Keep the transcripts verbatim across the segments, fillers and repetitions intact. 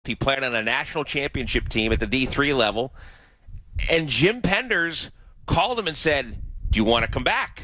He played on a national championship team at the D three level. And Jim Penders called him and said, do you want to come back?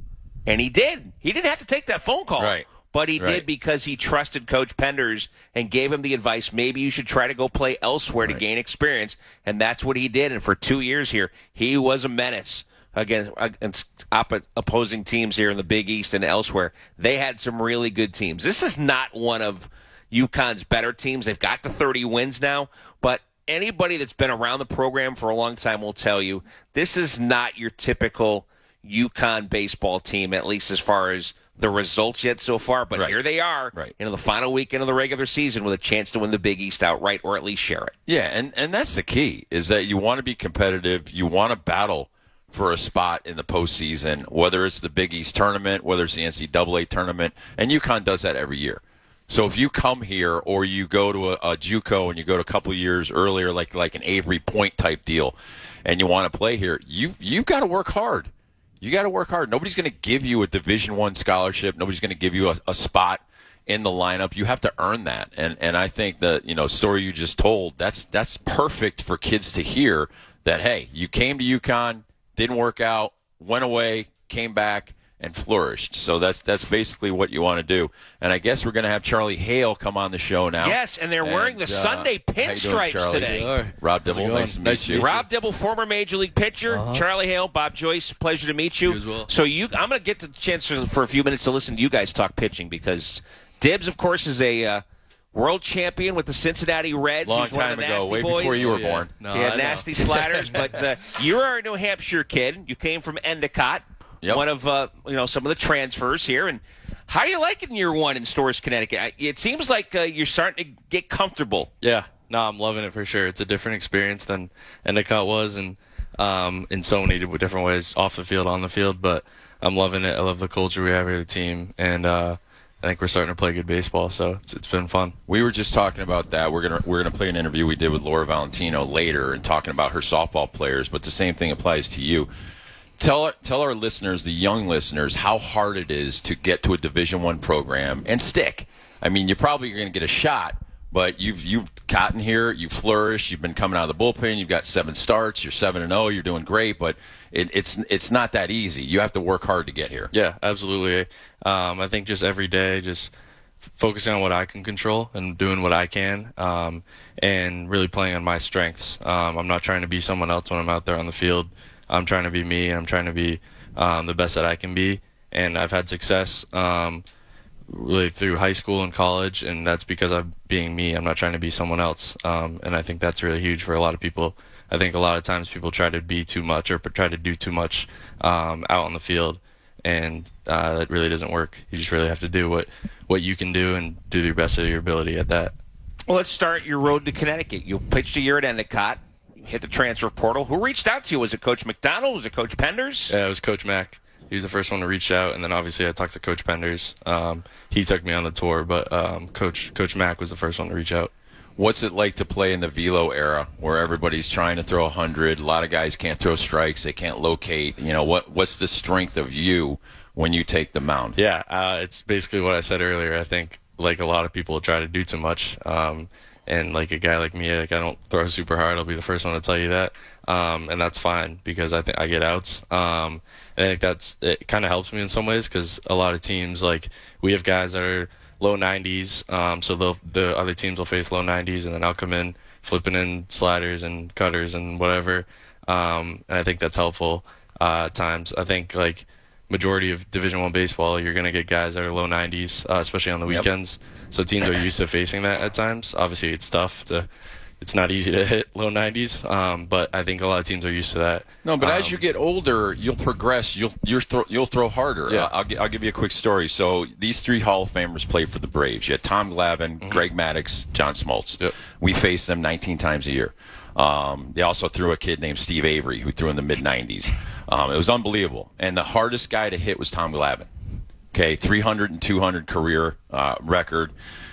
And he did. He didn't have to take that phone call. Right. But he right. did because he trusted Coach Penders and gave him the advice, maybe you should try to go play elsewhere right. to gain experience. And that's what he did. And for two years here, he was a menace against, against op- opposing teams here in the Big East and elsewhere. They had some really good teams. This is not one of UConn's better teams. They've got to thirty wins now. But anybody that's been around the program for a long time will tell you this is not your typical UConn baseball team, at least as far as the results yet so far. But right. here they are right. in the final weekend of the regular season with a chance to win the Big East outright or at least share it. Yeah, and, and that's the key, is that you want to be competitive. You want to battle for a spot in the postseason, whether it's the Big East tournament, whether it's the N C double A tournament. And UConn does that every year. So if you come here or you go to a, a JUCO and you go to a couple of years earlier, like like an Avery Point type deal, and you want to play here, you, you've got to work hard. You got to work hard. Nobody's going to give you a Division One scholarship. Nobody's going to give you a, a spot in the lineup. You have to earn that. And and I think the you know story you just told, that's that's perfect for kids to hear that, hey, you came to UConn, didn't work out, went away, came back, and flourished. So that's that's basically what you want to do. And I guess we're going to have Charlie Hale come on the show now. Yes, and they're wearing and, the uh, Sunday pinstripes doing, today. Rob Dibble, nice to meet nice you. Rob Dibble, former Major League pitcher. Uh-huh. Charlie Hale, Bob Joyce, pleasure to meet you. You as well. So you, I'm going to get the chance for, for a few minutes to listen to you guys talk pitching because Dibbs, of course, is a uh, world champion with the Cincinnati Reds. Long He's one of time the ago, nasty way boys. before you were Yeah. born. No, he had I know. nasty sliders, but uh, you are a New Hampshire kid. You came from Endicott, Yep. one of uh, you know some of the transfers here. And how are you liking year one in Storrs, Connecticut? I- It seems like uh, you're starting to get comfortable. Yeah, no, I'm loving it for sure. It's a different experience than Endicott was, and um, in so many different ways, off the field, on the field. But I'm loving it. I love the culture we have here, the team, and uh, I think we're starting to play good baseball. So it's, it's been fun. We were just talking about that. We're gonna we're gonna play an interview we did with Laura Valentino later, and talking about her softball players. But the same thing applies to you. Tell tell our listeners, the young listeners, how hard it is to get to a Division One program and stick. I mean, you're probably going to get a shot, but you've you've gotten here, you've flourished, you've been coming out of the bullpen, you've got seven starts, you're seven and zero, you're doing great, but it, it's it's not that easy. You have to work hard to get here. Yeah, absolutely. Um, I think just every day, just focusing on what I can control and doing what I can, um, and really playing on my strengths. Um, I'm not trying to be someone else when I'm out there on the field. I'm trying to be me, and I'm trying to be um, the best that I can be. And I've had success um, really through high school and college, and that's because I'm being me. I'm not trying to be someone else. Um, and I think that's really huge for a lot of people. I think a lot of times people try to be too much or try to do too much um, out on the field, and uh, that really doesn't work. You just really have to do what, what you can do and do your best of your ability at that. Well, let's start your road to Connecticut. You pitched a year at Endicott. Hit the transfer portal. Who reached out to you? Was it Coach McDonald? Was it Coach Penders? Yeah, it was Coach Mack. He was the first one to reach out, and then obviously I talked to Coach Penders. Um, he took me on the tour, but um, Coach Coach Mack was the first one to reach out. What's it like to play in the velo era where everybody's trying to throw a hundred? A lot of guys can't throw strikes. They can't locate. You know, what? What's the strength of you when you take the mound? Yeah, uh, it's basically what I said earlier. I think like a lot of people try to do too much. Um, And like a guy like me, like I don't throw super hard. I'll be the first one to tell you that, um, and that's fine because I think I get outs. Um, and I think that's it. Kind of helps me in some ways because a lot of teams, like we have guys that are low nineties, um, so they'll, the other teams will face low nineties, and then I'll come in flipping in sliders and cutters and whatever. Um, and I think that's helpful uh, at times. I think like majority of Division One baseball, you're gonna get guys that are low nineties, uh, especially on the Yep. weekends. So teams are used to facing that at times. Obviously, it's tough to, it's not easy to hit low nineties, um, but I think a lot of teams are used to that. No, but um, as you get older, you'll progress. You'll you're throw, you'll throw harder. Yeah. I'll, I'll give you a quick story. So these three Hall of Famers played for the Braves. You had Tom Glavine, Mm-hmm. Greg Maddux, John Smoltz. Yep. We faced them nineteen times a year. Um, they also threw a kid named Steve Avery who threw in the mid nineties. Um, it was unbelievable. And the hardest guy to hit was Tom Glavine. Okay, three hundred and two hundred career uh, record.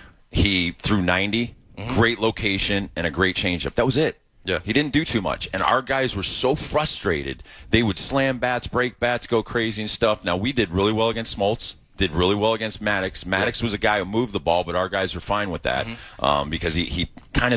He threw ninety, mm-hmm. great location, and a great changeup. That was it. Yeah. He didn't do too much. And our guys were so frustrated. They would slam bats, break bats, go crazy and stuff. Now, we did really well against Smoltz. did really well against Maddox. Maddox was a guy who moved the ball, but our guys are fine with that um, because he, he kind of